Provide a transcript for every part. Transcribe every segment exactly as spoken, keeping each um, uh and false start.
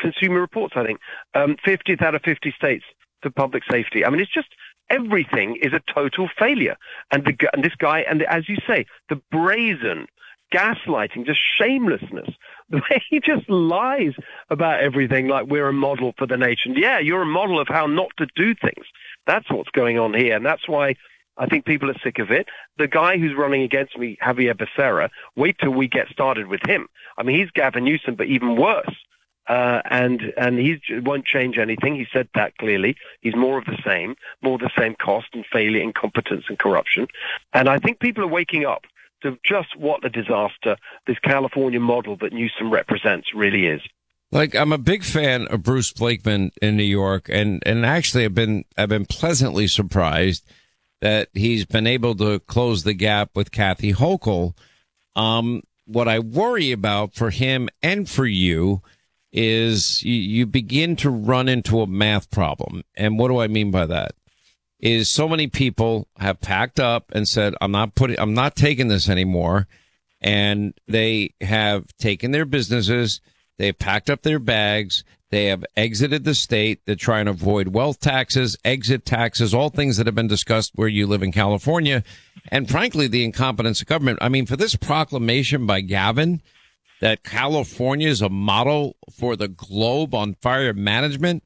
Consumer Reports, I think, um, fiftieth out of fifty states for public safety. I mean, it's just everything is a total failure. And, the, and this guy, and as you say, the brazen gaslighting, just shamelessness, the way he just lies about everything like we're a model for the nation. Yeah, you're a model of how not to do things. That's what's going on here. And that's why I think people are sick of it. The guy who's running against me, Javier Becerra, wait till we get started with him. I mean, he's Gavin Newsom, but even worse. Uh, and and he won't change anything. He said that clearly. He's more of the same, more the same cost and failure, incompetence and corruption. And I think people are waking up to just what a disaster this California model that Newsom represents really is. Like, I'm a big fan of Bruce Blakeman in New York, and, and actually I've been I've been pleasantly surprised that he's been able to close the gap with Kathy Hochul. Um, what I worry about for him and for you is you, you begin to run into a math problem. And what do I mean by that? Is so many people have packed up and said, I'm not putting, I'm not taking this anymore. And they have taken their businesses. They've packed up their bags. They have exited the state. They're trying to avoid wealth taxes, exit taxes, all things that have been discussed where you live in California. And frankly, the incompetence of government. I mean, for this proclamation by Gavin that California is a model for the globe on fire management,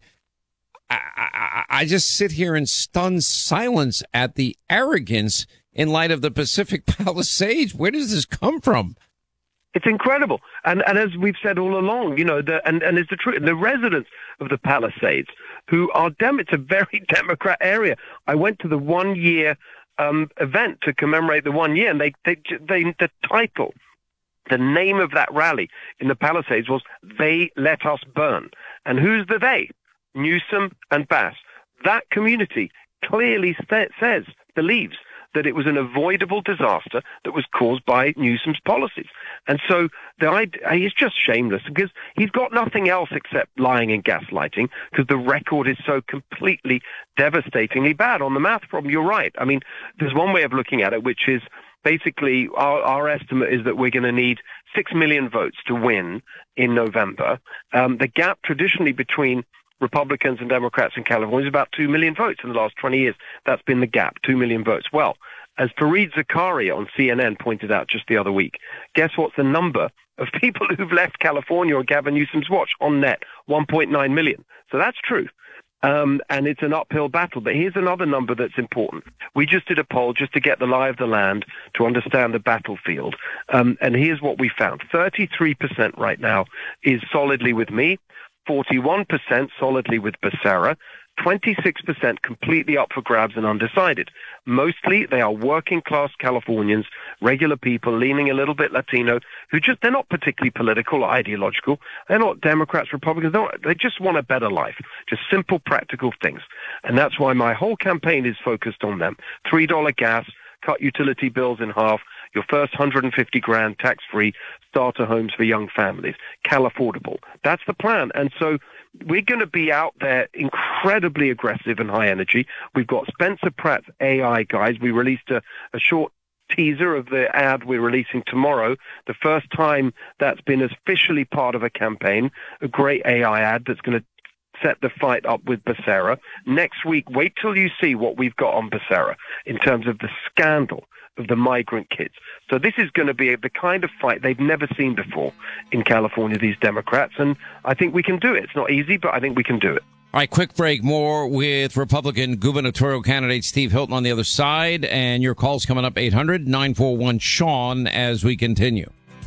I, I, I just sit here in stunned silence at the arrogance in light of the Pacific Palisades. Where does this come from? It's incredible. And and as we've said all along, you know, the, and, and it's the truth, the residents of the Palisades who are, dem- it's a very Democrat area. I went to the one year um, event to commemorate the one year, and they, they, they, the title, the name of that rally in the Palisades was They Let Us Burn. And who's the they? Newsom and Bass. That community clearly st- says, believes that it was an avoidable disaster that was caused by Newsom's policies. And so the idea, it's just shameless because he's got nothing else except lying and gaslighting because the record is so completely devastatingly bad on the math problem. You're right. I mean, there's one way of looking at it, which is basically our, our estimate is that we're going to need six million votes to win in November. Um, the gap traditionally between Republicans and Democrats in California is about two million votes in the last twenty years. That's been the gap, two million votes. Well, as Fareed Zakaria on C N N pointed out just the other week, guess what's the number of people who've left California on Gavin Newsom's watch on net? one point nine million. So that's true. Um, and it's an uphill battle. But here's another number that's important. We just did a poll just to get the lie of the land to understand the battlefield. Um, and here's what we found. thirty-three percent right now is solidly with me. forty-one percent solidly with Becerra, twenty-six percent completely up for grabs and undecided. Mostly they are working-class Californians, regular people, leaning a little bit Latino, who just, they're not particularly political or ideological. They're not Democrats, Republicans. They're not, they just want a better life, just simple, practical things. And that's why my whole campaign is focused on them. three dollars gas, cut utility bills in half, your first one hundred fifty grand tax-free starter homes for young families, Cal Affordable. That's the plan. And so we're going to be out there incredibly aggressive and high energy. We've got Spencer Pratt's A I guys. We released a, a short teaser of the ad we're releasing tomorrow, the first time that's been officially part of a campaign, a great A I ad that's going to set the fight up with Becerra. Next week, wait till you see what we've got on Becerra in terms of the scandal of the migrant kids. So this is going to be the kind of fight they've never seen before in California, these Democrats, and I think we can do it. It's not easy, but I think we can do it. All right, quick break. More with Republican gubernatorial candidate Steve Hilton on the other side, and your call's coming up eight hundred nine four one Sean as we continue.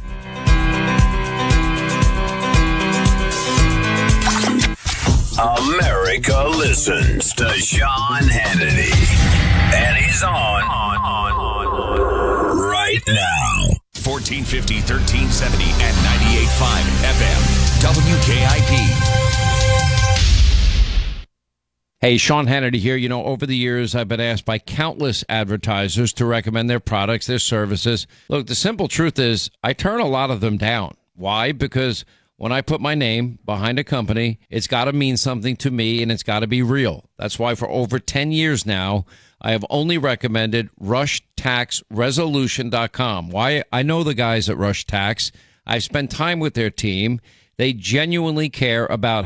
America listens to Sean Hannity, and he's on, on, on, on right now. fourteen fifty, thirteen seventy, and ninety-eight point five F M, W K I P. Hey, Sean Hannity here. You know, over the years, I've been asked by countless advertisers to recommend their products, their services. Look, the simple truth is I turn a lot of them down. Why? Because when I put my name behind a company, it's got to mean something to me, and it's got to be real. That's why for over ten years now, I have only recommended rush tax resolution dot com. Why? I know the guys at Rush Tax. I've spent time with their team. They genuinely care about